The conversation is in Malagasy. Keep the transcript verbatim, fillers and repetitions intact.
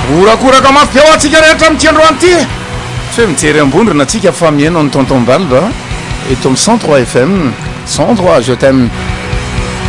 orakoraka mafy ao atsika rehetra amin'ny tiandroany ty tsy hoe mijery ambondrona atsika fa mihaino ny tonton balba eto amin'ny cent trois F M cent trois je t'aime.